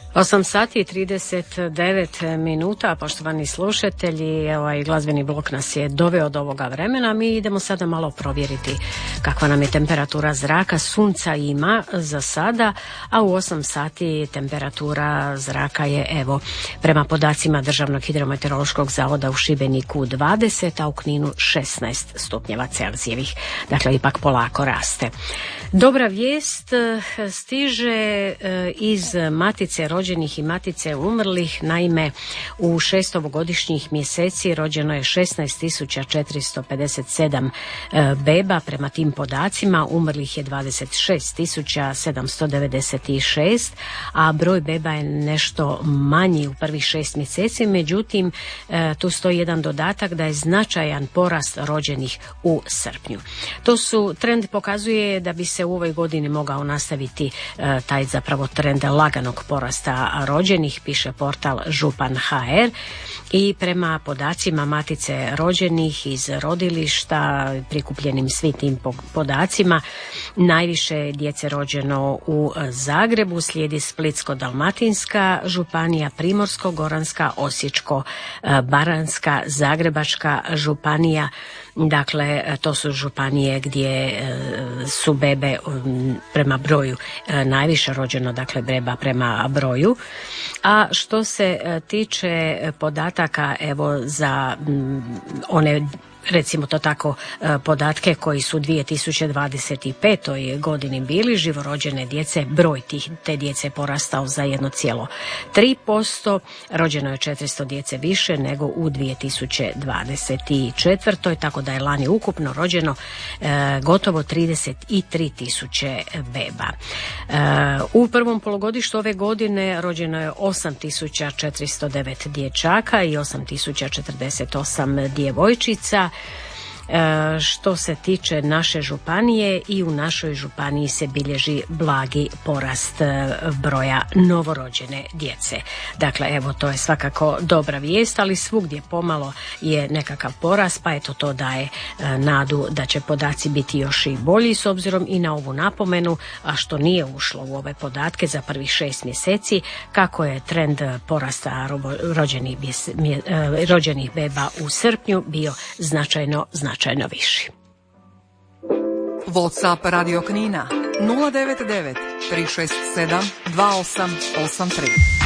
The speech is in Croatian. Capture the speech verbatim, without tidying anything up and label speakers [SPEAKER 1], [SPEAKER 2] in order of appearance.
[SPEAKER 1] osam sati i trideset devet minuta, poštovani slušatelji, ovaj glazbeni blok nas je doveo do ovoga vremena. Mi idemo sada malo provjeriti kakva nam je temperatura zraka. Sunca ima za sada, a u osam sati temperatura zraka je, evo, prema podacima Državnog hidrometeorološkog zavoda u Šibeniku dvadeset, a u Kninu šesnaest stupnjeva Celzijevih. Dakle, ipak polako raste. Dobra vijest stiže iz Matice rođenih i Matice umrlih. Naime, u šest ovogodišnjih mjeseci rođeno je šesnaest tisuća četiristo pedeset sedam beba. Prema tim podacima umrlih je dvadeset šest tisuća sedamsto devedeset šest, a broj beba je nešto manji u prvih šest mjeseci. Međutim, tu stoji jedan dodatak da je značajan porast rođenih u srpnju. To su, trend pokazuje da bi se u ovoj godini mogao nastaviti taj zapravo trend laganog porasta rođenih, piše portal Župan точка ha er, i prema podacima Matice rođenih iz rodilišta, prikupljenim svim tim podacima, najviše djece rođeno u Zagrebu, slijedi Splitsko-dalmatinska županija, Primorsko-goranska, Osječko-baranjska, Zagrebačka županija. Dakle, to su županije gdje su bebe prema broju najviše rođeno, dakle beba prema broju. A što se tiče podataka, evo, za one, recimo to tako, podatke koji su u dvije tisuće dvadeset petoj godini bili, živorođene djece, broj tih, te djece porastao za jedan zarez tri posto, rođeno je četiristo djece više nego u dvije tisuće dvadeset četvrtoj, tako da je lani ukupno rođeno e, gotovo trideset tri tisuće beba. E, u prvom polugodištu ove godine rođeno je osam tisuća četiristo devet dječaka i osam tisuća četrdeset osam djevojčica. E, što se tiče naše županije, i u našoj županiji se bilježi blagi porast broja novorođene djece. Dakle, evo, to je svakako dobra vijest, ali svugdje pomalo je nekakav porast, pa eto, to daje e, nadu da će podaci biti još i bolji, s obzirom i na ovu napomenu, a što nije ušlo u ove podatke za prvih šest mjeseci, kako je trend porasta robo, rođenih, mje, e, rođenih beba u srpnju bio značajno, značajno značajno viši.
[SPEAKER 2] WhatsApp Radio Knina nula devet devet tri šest sedam dva osam osam tri.